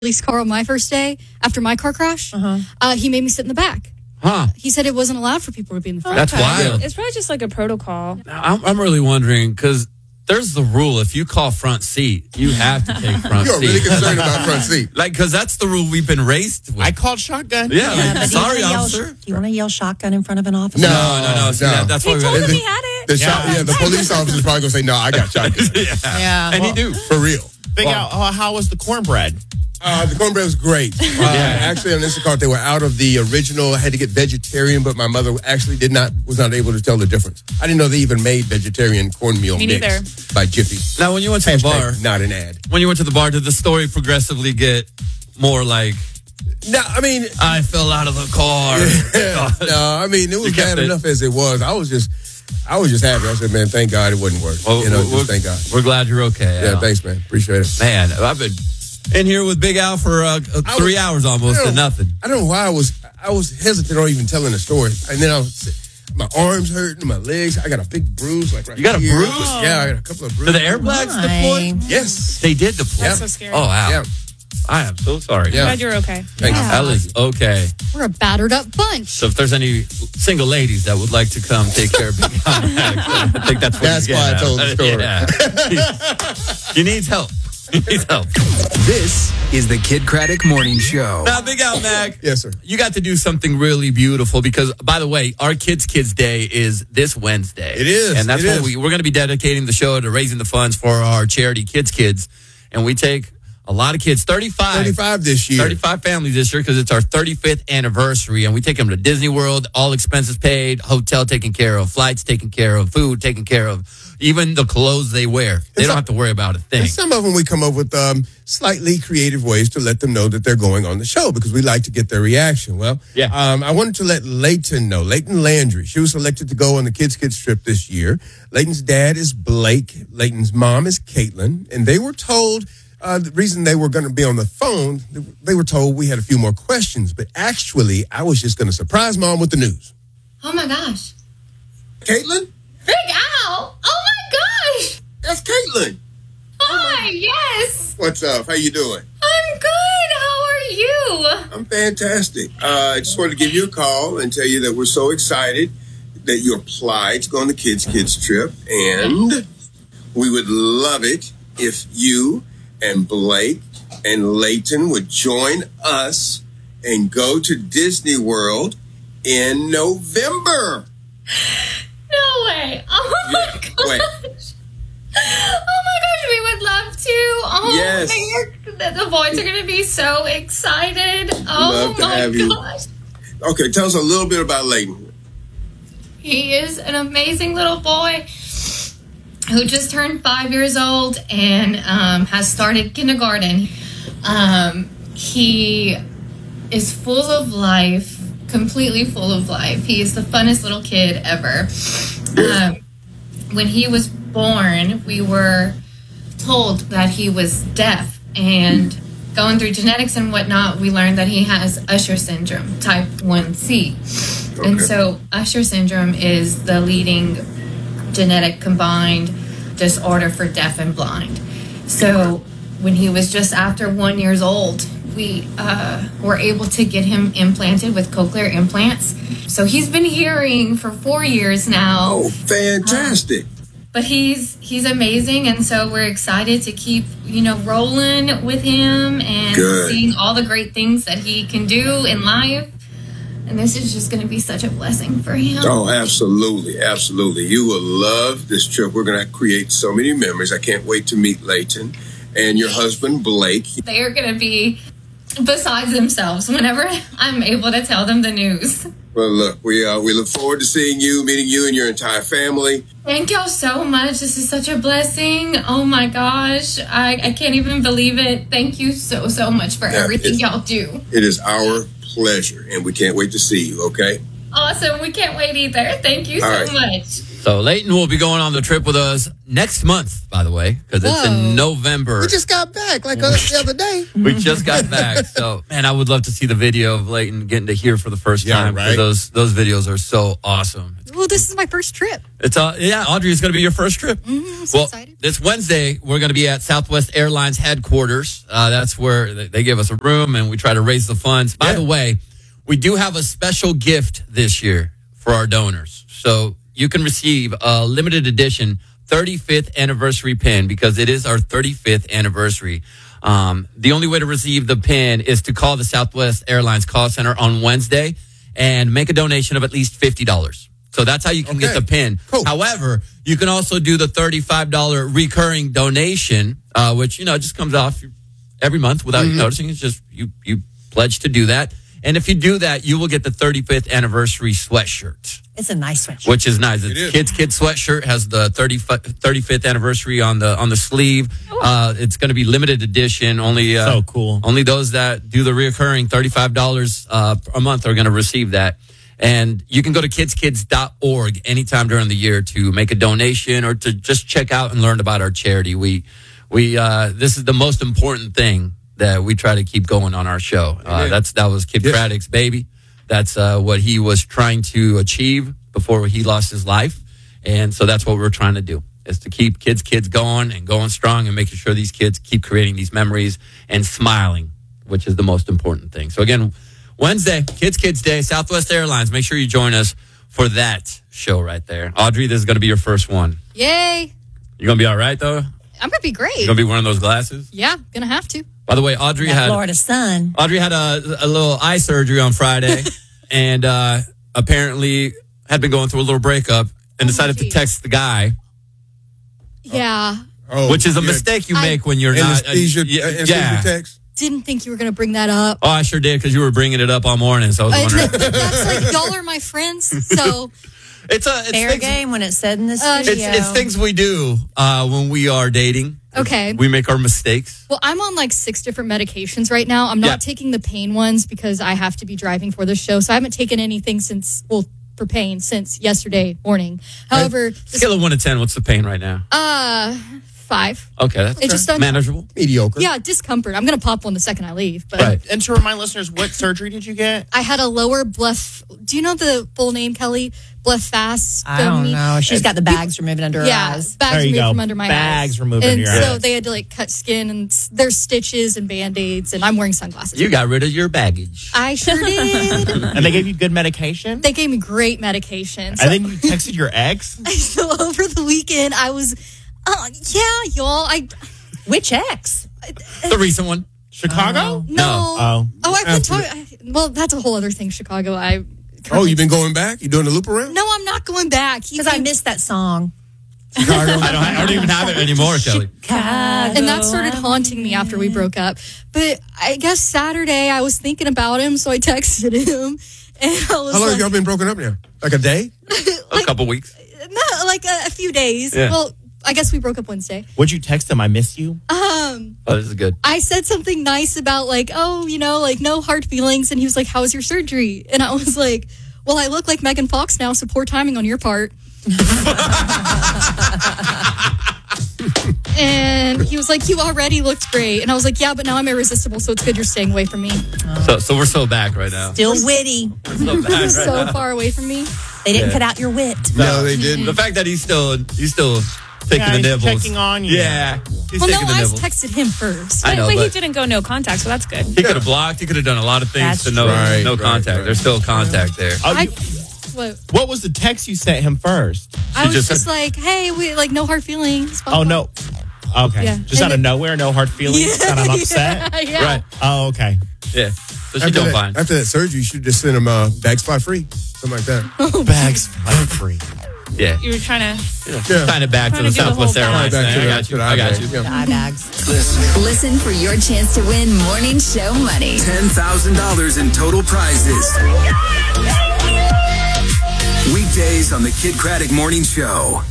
police car on my first day after my car crash. He made me sit in the back. Huh. He said it wasn't allowed for people to be in the front. That's wild. It's probably just like a protocol. I'm really wondering, because there's the rule. If you call front seat, you have to take front You're seat. really concerned about front seat. Like, because that's the rule we've been raised with. I called shotgun. Yeah, like, but sorry, do officer. you want to yell shotgun in front of an officer? No. See, that's He why we told got him he had it. The police officer's probably going to say, no, I got shotgun. Yeah. And he do. For real. Big Al, how was the cornbread? The cornbread was great. Actually, on Instacart, they were out of the original. I had to get vegetarian, but my mother actually was not able to tell the difference. I didn't know they even made vegetarian cornmeal Me mix neither. by Jiffy. Now, when you went to the bar, Not an ad. when you went to the bar, did the story progressively get more like, No, I mean, I fell out of the car? no, I mean, it was kept bad it. enough as it was. I was just happy. I said, man, thank God it wouldn't work. Well, just thank God. We're glad you're okay. Yeah, Al. thanks, man. Appreciate it. Man, I've been in here with Big Al for 3 hours almost and nothing. I don't know why I was hesitant on even telling the story. And then my arms hurting, my legs. I got a big bruise, like right You got a here. bruise? Yeah, I got a couple of Did bruises. the airbags Why? deploy? Yes. They did deploy. That's so scary. Oh, wow. Yeah. I am so sorry. Yeah. Glad you're okay. Thanks. That is okay. We're a battered up bunch. So if there's any single ladies that would like to come take care of Big Al, I think that's what That's he's why I getting told at. the story. Yeah. He needs help. He needs help. This is the Kid Craddock Morning Show. Now, Big Al Mac. Yes, sir. You got to do something really beautiful because, by the way, our Kids Day is this Wednesday. It is. And that's It when is. we're going to be dedicating the show to raising the funds for our charity Kids. And we take a lot of kids, 35 this year. 35 families this year because it's our 35th anniversary. And we take them to Disney World, all expenses paid, hotel taken care of, flights taken care of, food taken care of, even the clothes they wear. They don't have to worry about a thing. And some of them we come up with slightly creative ways to let them know that they're going on the show because we like to get their reaction. Well, I wanted to let Layton know. Layton Landry. She was selected to go on the Kids trip this year. Layton's dad is Blake. Layton's mom is Caitlin. And they were told the reason they were going to be on the phone, they were told we had a few more questions. But actually, I was just going to surprise mom with the news. Oh my gosh. Caitlin? Big Al! Oh my gosh! That's Caitlin. Hi, yes! What's up? How you doing? I'm good. How are you? I'm fantastic. I just wanted to give you a call and tell you that we're so excited that you applied to go on the Kids trip. And we would love it if you and Blake and Layton would join us and go to Disney World in November. No way. Oh my gosh. Wait. Oh my gosh, we would love to. Oh, Yes. the boys are going to be so excited. Oh Love to my have you. gosh. Okay, tell us a little bit about Layton. He is an amazing little boy who just turned 5 years old and has started kindergarten. He is full of life, completely full of life. He is the funnest little kid ever. When he was born, we were told that he was deaf, and going through genetics and whatnot, we learned that he has Usher syndrome, type 1C. Okay. And so Usher syndrome is the leading genetic combined disorder for deaf and blind. So when he was just after 1 year old, we were able to get him implanted with cochlear implants. So he's been hearing for 4 years now. Oh, fantastic. But he's amazing, and so we're excited to keep, rolling with him and seeing all the great things that he can do in life. And this is just going to be such a blessing for him. Oh, absolutely. Absolutely. You will love this trip. We're going to create so many memories. I can't wait to meet Layton and your husband, Blake. They are going to be besides themselves whenever I'm able to tell them the news. Well, look, we look forward to seeing you, meeting you and your entire family. Thank y'all so much. This is such a blessing. Oh my gosh. I can't even believe it. Thank you so, so much for everything y'all do. It is our pleasure, and we can't wait to see you, okay? Awesome. We can't wait either. Thank you so much. So Layton will be going on the trip with us next month, by the way, because it's in November. We just got back the other day. We just got back. So, man, I would love to see the video of Layton getting to hear for the first time. right. Those videos are so awesome. It's Well, this is my first trip. It's Audrey, it's going to be your first trip. I'm so excited. This Wednesday, we're going to be at Southwest Airlines headquarters. That's where they give us a room and we try to raise the funds. By the way, we do have a special gift this year for our donors. So you can receive a limited edition 35th anniversary pin because it is our 35th anniversary. The only way to receive the pin is to call the Southwest Airlines call center on Wednesday and make a donation of at least $50. So that's how you can get the pin. Cool. However, you can also do the $35 recurring donation, which, just comes off every month without you noticing. It's just you pledge to do that. And if you do that, you will get the 35th anniversary sweatshirt. It's a nice sweatshirt. Which is nice. It's Kids sweatshirt, has the 35th anniversary on the sleeve. It's going to be limited edition. Only so cool. Only those that do the recurring $35 a month are going to receive that. And you can go to kidskids.org anytime during the year to make a donation or to just check out and learn about our charity. We this is the most important thing that we try to keep going on our show. That was Kid Craddock's baby. That's what he was trying to achieve before he lost his life. And so that's what we're trying to do, is to keep kids going and going strong and making sure these kids keep creating these memories and smiling, which is the most important thing. So again, Wednesday, Kids Day, Southwest Airlines. Make sure you join us for that show right there. Audrey, this is going to be your first one. Yay. You're going to be all right, though? I'm going to be great. You're going to be wearing those glasses? Yeah, going to have to. By the way, Audrey had Florida sun. Audrey had a little eye surgery on Friday and apparently had been going through a little breakup and decided to text the guy. Yeah. Which is a mistake you make when you're anesthesia text. Didn't think you were going to bring that up. Oh, I sure did, because you were bringing it up all morning, so I was wondering. That's like, y'all are my friends, so... It's fair game when it's said in the studio. It's things we do when we are dating. Okay. We make our mistakes. Well, I'm on like 6 different medications right now. I'm not taking the pain ones because I have to be driving for the show. So I haven't taken anything for pain since yesterday morning. However, scale of 1 to 10, what's the pain right now? 5. Okay, that's just manageable. Mediocre. Yeah, discomfort. I'm going to pop one the second I leave. But right. And to remind listeners, what surgery did you get? I had a lower bleph. Do you know the full name, Kelly? Blephastomie. I don't know. She's got the bags removed under her eyes. Bags removed from under my eyes. Bags removed under your eyes. And so they had to cut skin and there's stitches and Band-Aids and I'm wearing sunglasses. You got rid of your baggage. I sure did. And they gave you good medication? They gave me great medication. So, and then you texted your ex? So over the weekend, I was, y'all. Which ex? The recent one. Chicago? No. I've been talking. Well, that's a whole other thing, Chicago. You've been going back? You doing the loop around? No, I'm not going back. Because I missed that song. Chicago. I don't even have it anymore, Kelly. And that started haunting me after we broke up. But I guess Saturday I was thinking about him, so I texted him. And I was How long have y'all been broken up now? Like a day? A couple weeks. No, like a few days. Yeah. Well, I guess we broke up Wednesday. What'd you text him? I miss you? This is good. I said something nice about no hard feelings. And he was like, how was your surgery? And I was like, well, I look like Megan Fox now, so poor timing on your part. And he was like, you already looked great. And I was like, yeah, but now I'm irresistible, so it's good you're staying away from me. So we're so back right now. Still witty. So back right So now. far away from me. They didn't cut out your wit. No, they didn't. The fact that he's still taking the he's nibbles. checking on you. Yeah. He's Well, no, taking the I nibbles. texted him first. I know, but he but didn't go no contact, so that's good. he could have blocked. He could have done a lot of things That's to no right, contact. right. There's still contact there. What was the text you sent him first? I was just just said- like, hey, we no hard feelings. Oh, no. Okay. Yeah. Just out of nowhere, no hard feelings? That I'm upset? Yeah. Right. Oh, okay. Yeah. So she don't fine. After that surgery, you should just send him bags fly free. Something like that. Bags fly free. Yeah. You were trying to... Sign it back to Trying the to do the Southwest whole Airlines Back thing. to I got the- you. to the I got you. yeah. Eye bags. Listen for your chance to win morning show money. $10,000 in total prizes. Weekdays on the Kid Craddock Morning Show.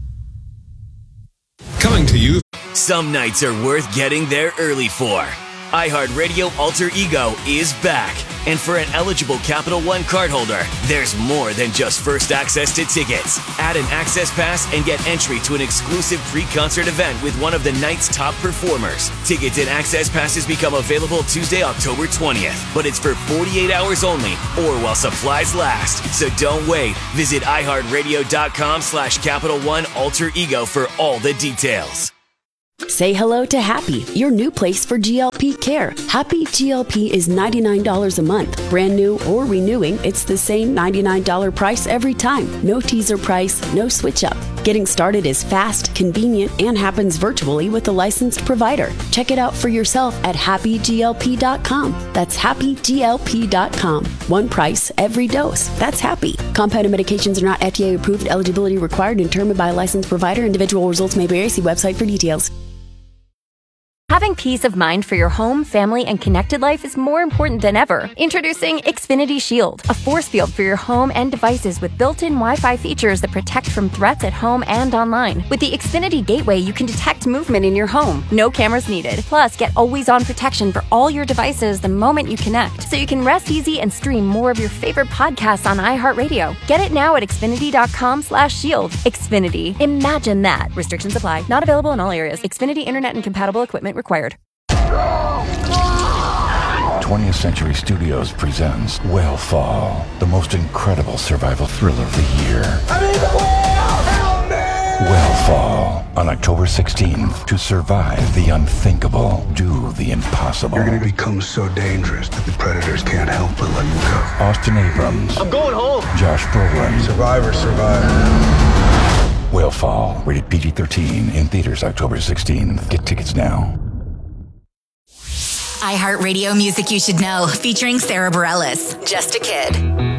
Coming to you. Some nights are worth getting there early for. iHeartRadio Alter Ego is back. And for an eligible Capital One cardholder, there's more than just first access to tickets. Add an access pass and get entry to an exclusive pre-concert event with one of the night's top performers. Tickets and access passes become available Tuesday, October 20th, but it's for 48 hours only or while supplies last. So don't wait. Visit iHeartRadio.com/Capital One Alter Ego for all the details. Say hello to Happy, your new place for GLP care. Happy GLP is $99 a month. Brand new or renewing, it's the same $99 price every time. No teaser price, no switch up. Getting started is fast, convenient, and happens virtually with a licensed provider. Check it out for yourself at happyglp.com. That's happyglp.com. One price, every dose. That's Happy. Compounded medications are not FDA approved. Eligibility required and determined by a licensed provider. Individual results may vary. See website for details. Having peace of mind for your home, family, and connected life is more important than ever. Introducing Xfinity Shield, a force field for your home and devices with built-in Wi-Fi features that protect from threats at home and online. With the Xfinity Gateway, you can detect movement in your home. No cameras needed. Plus, get always-on protection for all your devices the moment you connect, so you can rest easy and stream more of your favorite podcasts on iHeartRadio. Get it now at Xfinity.com/shield. Xfinity. Imagine that. Restrictions apply. Not available in all areas. Xfinity Internet and compatible equipment required. 20th Century Studios presents Whale Fall, the most incredible survival thriller of the year. Whale Fall, on October 16th. To survive the unthinkable, do the impossible. You're going to become so dangerous that the predators can't help but let you go. Austin Abrams. I'm going home. Josh Brolin. Survivor, survivor. Whale Fall, rated PG-13, in theaters October 16th. Get tickets now. iHeartRadio Music You Should Know, featuring Sarah Bareilles. Just a Kid.